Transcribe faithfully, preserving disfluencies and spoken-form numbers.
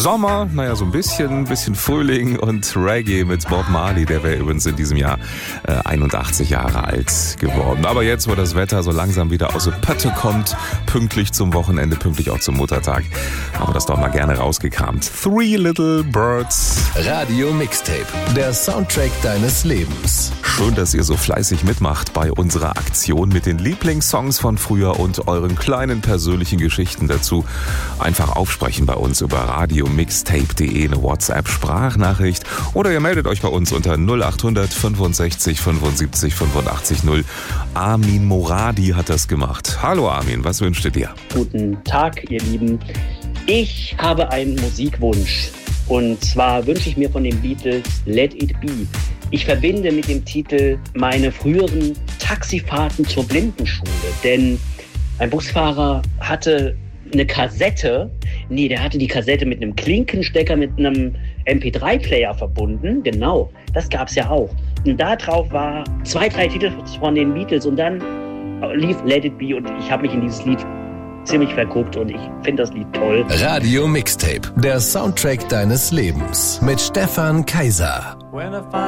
Sommer, naja, so ein bisschen, ein bisschen Frühling und Reggae mit Bob Marley, der wäre übrigens in diesem Jahr äh, einundachtzig Jahre alt geworden. Aber jetzt, wo das Wetter so langsam wieder aus der Pötte kommt, pünktlich zum Wochenende, pünktlich auch zum Muttertag, haben wir das doch mal gerne rausgekramt. Three Little Birds. Radio Mixtape, der Soundtrack deines Lebens. Schön, dass ihr so fleißig mitmacht bei unserer Aktion mit den Lieblingssongs von früher und euren kleinen persönlichen Geschichten dazu. Einfach aufsprechen bei uns über radiomixtape punkt de, eine WhatsApp-Sprachnachricht, oder ihr meldet euch bei uns unter null acht hundert fünfundsechzig fünfundsiebzig fünfundachtzig null. Armin Moradi hat das gemacht. Hallo Armin, was wünschst du dir? Guten Tag, ihr Lieben. Ich habe einen Musikwunsch. Und zwar wünsche ich mir von den Beatles Let It Be. Ich verbinde mit dem Titel meine früheren Taxifahrten zur Blindenschule. Denn ein Busfahrer hatte eine Kassette, nee, der hatte die Kassette mit einem Klinkenstecker, mit einem M P drei Player verbunden. Genau, das gab's ja auch. Und da drauf war zwei, drei Titel von den Beatles und dann lief Let It Be und ich habe mich in dieses Lied ziemlich verguckt und ich finde das Lied toll. Radio Mixtape, der Soundtrack deines Lebens mit Stefan Kaiser.